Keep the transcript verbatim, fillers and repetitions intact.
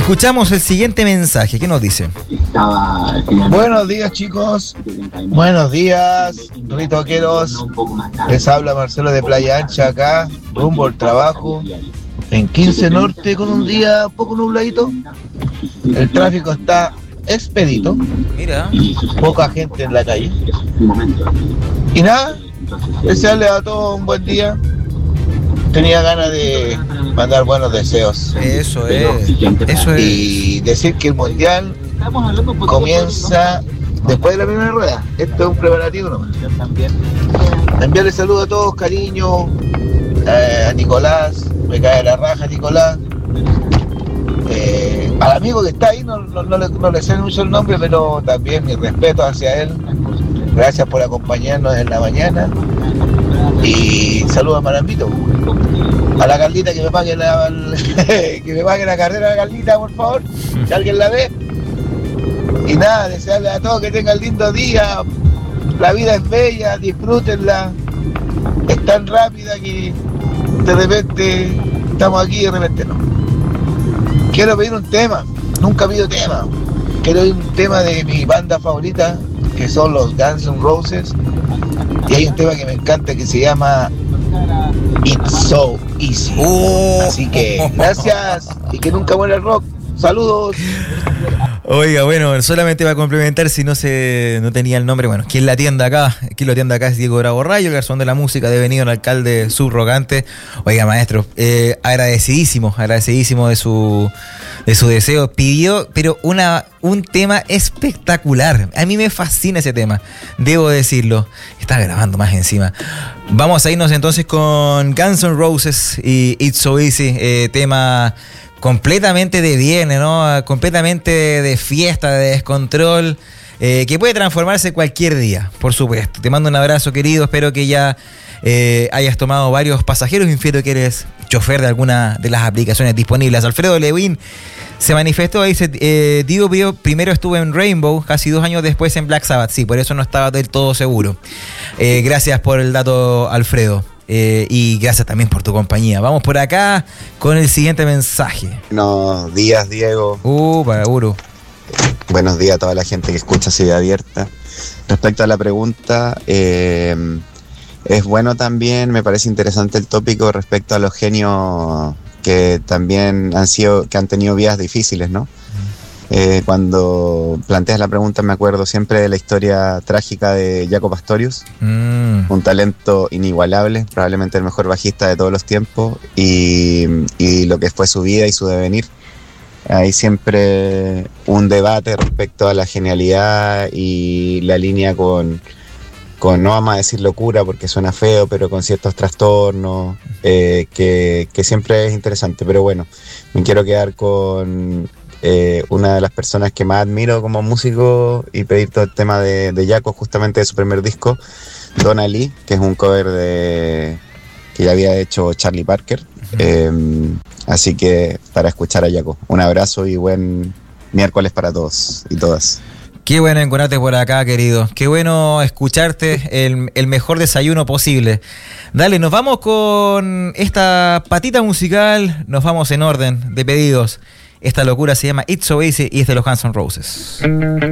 Escuchamos el siguiente mensaje. ¿Qué nos dice? Buenos días, chicos. Buenos días, ritoqueros. Les habla Marcelo de Playa Ancha acá, rumbo al trabajo. En quince Norte con un día un poco nubladito. El tráfico está expedito. Mira. Poca gente en la calle. Y nada, desearles a todos un buen día. Tenía ganas de mandar buenos deseos. Eso es. Eso es. Y decir que el mundial comienza después de la primera rueda. Esto es un preparativo nomás. Enviarle saludos a todos, cariño, eh, a Nicolás, me cae la raja Nicolás. Eh, al amigo que está ahí, no, no, no, le, no le sé mucho el nombre, pero también mi respeto hacia él. Gracias por acompañarnos en la mañana. Y saludos a Marambito. A la Carlita que me pague la que me pague la carrera de la Carlita, por favor, si alguien la ve. Y nada, desearle a todos que tengan lindo día. La vida es bella, disfrútenla. Es tan rápida que de repente estamos aquí y de repente no. Quiero pedir un tema, nunca pido tema. Quiero pedir un tema de mi banda favorita, que son los Guns N' Roses. Y hay un tema que me encanta que se llama It's So Easy. Oh. Así que gracias y que nunca muera el rock. Saludos. Oiga, bueno, solamente para complementar, si no se no tenía el nombre, bueno, ¿quién la atiende acá? ¿Quién lo atiende acá? Es Diego Bravo Rayo, el garzón de la música, devenido el alcalde subrogante. Oiga, maestro, eh, agradecidísimo, agradecidísimo de su de su deseo. Pidió, pero una un tema espectacular. A mí me fascina ese tema, debo decirlo. Está grabando más encima. Vamos a irnos entonces con Guns N' Roses y It's So Easy, eh, tema completamente de viernes, ¿no? Completamente de fiesta, de descontrol, eh, que puede transformarse cualquier día, por supuesto. Te mando un abrazo, querido. Espero que ya eh, hayas tomado varios pasajeros. Infiero que eres chofer de alguna de las aplicaciones disponibles. Alfredo Lewin se manifestó, dice, eh, Digo, primero estuve en Rainbow, casi dos años después en Black Sabbath. Sí, por eso no estaba del todo seguro. Eh, gracias por el dato, Alfredo. Eh, y gracias también por tu compañía. Vamos por acá con el siguiente mensaje. Buenos días, Diego. Uh, para Uru. Buenos días a toda la gente que escucha Ciudad Abierta. Respecto a la pregunta, eh, es bueno también, me parece interesante el tópico respecto a los genios que también han sido, que han tenido vidas difíciles, ¿no? Eh, cuando planteas la pregunta me acuerdo siempre de la historia trágica de Jaco Pastorius, mm. un talento inigualable, probablemente el mejor bajista de todos los tiempos, y, y lo que fue su vida y su devenir. Hay siempre un debate respecto a la genialidad y la línea con, con no vamos a decir locura porque suena feo, pero con ciertos trastornos, eh, que, que siempre es interesante. Pero bueno, me quiero quedar con Eh, una de las personas que más admiro como músico y pedir todo el tema de, de Jaco, justamente de su primer disco, Donna Lee, que es un cover de que ya había hecho Charlie Parker. Uh-huh. eh, así que para escuchar a Jaco, un abrazo y buen miércoles para todos y todas. Qué bueno encontrarte por acá, querido. Qué bueno escucharte, el, el mejor desayuno posible. Dale, nos vamos con esta patita musical, nos vamos en orden de pedidos. Esta locura se llama It's So Easy y es de los Guns N' Roses.